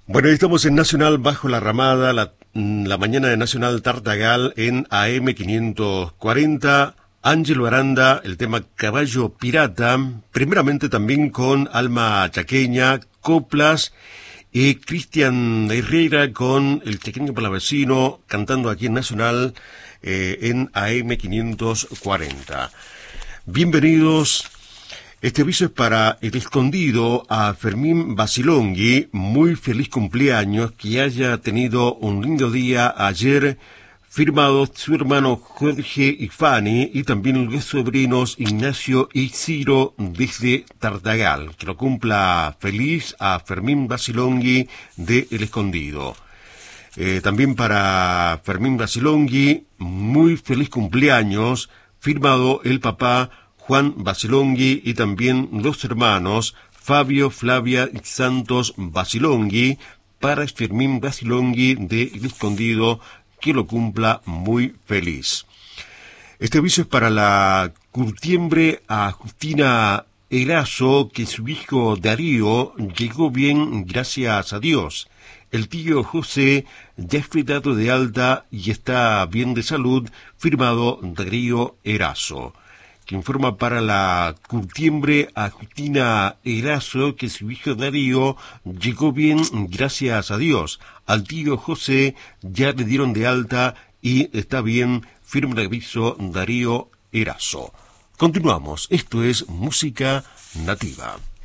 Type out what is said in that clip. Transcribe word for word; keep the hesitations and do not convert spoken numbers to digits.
Bueno, estamos en Nacional Bajo la Ramada, la, la mañana de Nacional Tartagal en A M quinientos cuarenta. Ángelo Aranda, el tema Caballo Pirata, primeramente también con Alma Chaqueña, Coplas, y Cristian Herrera con El Chaqueño Palavecino, cantando aquí en Nacional eh, en A M quinientos cuarenta. Bienvenidos. Este aviso es para el escondido a Fermín Basilonghi. Muy feliz cumpleaños, que haya tenido un lindo día ayer. Firmado su hermano Jorge y Fanny, y también los sobrinos Ignacio y Ciro desde Tartagal. Que lo cumpla feliz a Fermín Basilonghi de El Escondido. Eh, también para Fermín Basilonghi, muy feliz cumpleaños, firmado el papá Juan Basilonghi y también los hermanos Fabio, Flavia y Santos Basilonghi, para Fermín Basilonghi de El Escondido, que lo cumpla muy feliz. Este aviso es para la curtiembre a Justina Erazo, que su hijo Darío llegó bien, gracias a Dios. El tío José ya fue dado de alta y está bien de salud, firmado Darío Erazo. Que informa para la curtiembre a Justina Erazo que su hijo Darío llegó bien, gracias a Dios. Al tío José ya le dieron de alta y está bien, firma el aviso Darío Erazo. Continuamos, esto es Música Nativa.